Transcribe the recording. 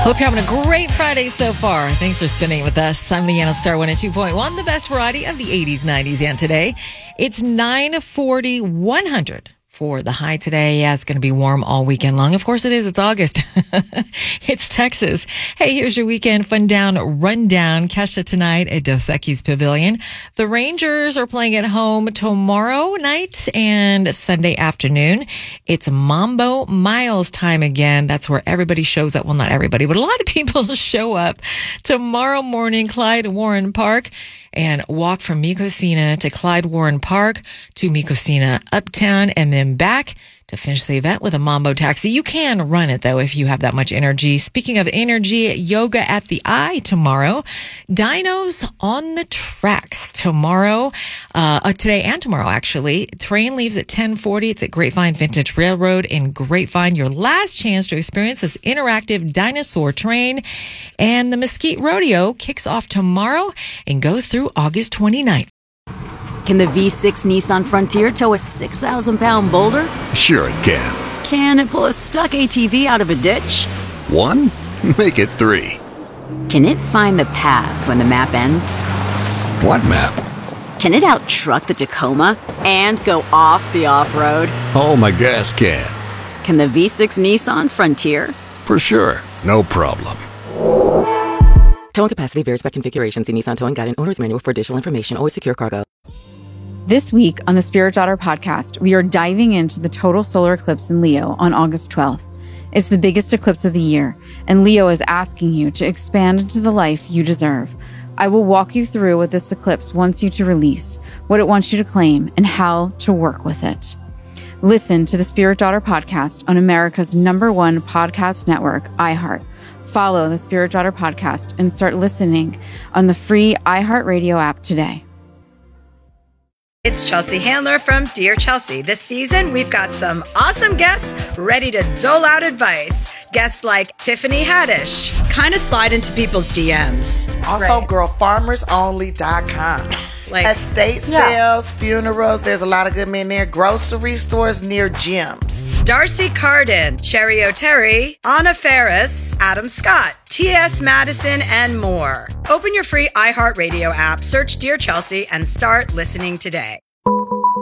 Hope you're having a great Friday so far. Thanks for spending it with us. I'm Leanna Star 102.1, the best variety of the 80s, 90s, and today. It's 9:40, 100 for the high today. Yeah, it's going to be warm all weekend long. Of course it is. It's August. It's Texas. Hey, here's your weekend rundown. Kesha tonight at Dos Equis Pavilion. The Rangers are playing at home tomorrow night and Sunday afternoon. It's Mambo Miles time again. That's where everybody shows up. Well, not everybody, but a lot of people show up tomorrow morning, Clyde Warren Park, and walk from Mekosina to Clyde Warren Park to Mekosina Uptown and then back to finish the event with a Mambo taxi. You can run it, though, if you have that much energy. Speaking of energy, yoga at the Eye tomorrow. Dinos on the tracks tomorrow, today and tomorrow, actually. Train leaves at 10:40. It's at Grapevine Vintage Railroad in Grapevine. Your last chance to experience this interactive dinosaur train. And the Mesquite Rodeo kicks off tomorrow and goes through August 29th. Can the V6 Nissan Frontier tow a 6,000-pound boulder? Sure it can. Can it pull a stuck ATV out of a ditch? 1? Make it 3. Can it find the path when the map ends? What map? Can it out-truck the Tacoma and go off the off-road? Oh, my gas can. Can the V6 Nissan Frontier? For sure. No problem. Towing capacity varies by configuration. See Nissan Towing Guide and Owner's Manual for additional information. Always secure cargo. This week on the Spirit Daughter podcast, we are diving into the total solar eclipse in Leo on August 12th. It's the biggest eclipse of the year, and Leo is asking you to expand into the life you deserve. I will walk you through what this eclipse wants you to release, what it wants you to claim, and how to work with it. Listen to the Spirit Daughter podcast on America's #1 podcast network, iHeart. Follow the Spirit Daughter podcast and start listening on the free iHeartRadio app today. It's Chelsea Handler from Dear Chelsea. This season, we've got some awesome guests ready to dole out advice. Guests like Tiffany Haddish, kind of slide into people's DMs. Also, girlfarmersonly.com. Like estate sales, funerals, there's a lot of good men there. Grocery stores near gyms. Darcy Carden, Cherry O'Terry, Anna Ferris, Adam Scott, T.S. Madison, and more. Open your free iHeartRadio app, search Dear Chelsea, and start listening today.